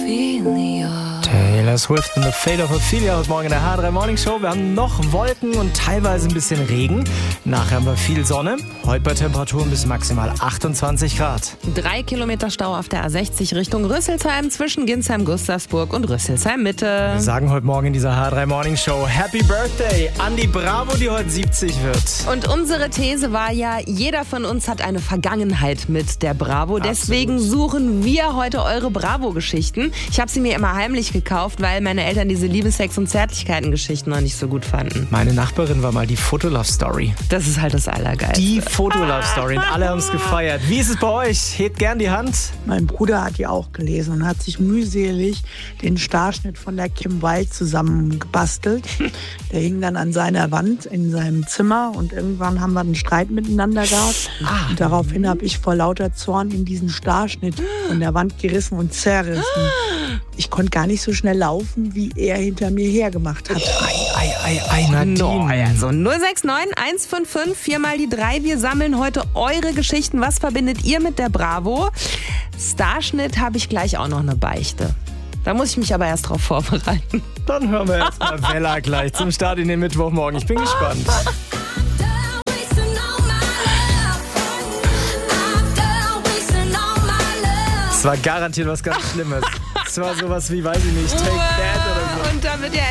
Taylor Swift und The Fate of Ophelia heute Morgen in der H3 Morning Show. Wir haben noch Wolken und teilweise ein bisschen Regen. Nachher haben wir viel Sonne. Heute bei Temperaturen bis maximal 28 Grad. 3 Kilometer Stau auf der A60 Richtung Rüsselsheim zwischen Ginsheim-Gustavsburg und Rüsselsheim-Mitte. Wir sagen heute Morgen in dieser H3 Morning Show Happy Birthday an die Bravo, die heute 70 wird. Und unsere These war ja, jeder von uns hat eine Vergangenheit mit der Bravo. Deswegen suchen wir heute eure Bravo-Geschichten. Ich habe sie mir immer heimlich gekauft, weil meine Eltern diese Liebes-, Sex- und Zärtlichkeiten-Geschichten noch nicht so gut fanden. Meine Nachbarin war mal die Fotolove-Story. Das ist halt das Allergeilste. Die Fotolove-Story. Und alle haben es gefeiert. Wie ist es bei euch? Hebt gern die Hand. Mein Bruder hat die auch gelesen und hat sich mühselig den Starschnitt von der Kim Wilde zusammengebastelt. Der hing dann an seiner Wand in seinem Zimmer und irgendwann haben wir einen Streit miteinander gehabt. Und daraufhin habe ich vor lauter Zorn in diesen Starschnitt von der Wand gerissen und zerrissen. Ich konnte gar nicht so schnell laufen, wie er hinter mir hergemacht hat. Nadine. No, also 069 155 4 mal die 3. Wir sammeln heute eure Geschichten. Was verbindet ihr mit der Bravo? Starschnitt habe ich gleich auch noch eine Beichte. Da muss ich mich aber erst drauf vorbereiten. Dann hören wir erstmal Bella gleich zum Start in den Mittwochmorgen. Ich bin gespannt. Es war garantiert was ganz Schlimmes. Es war sowas wie, weiß ich nicht, Take That oder so. Und damit ja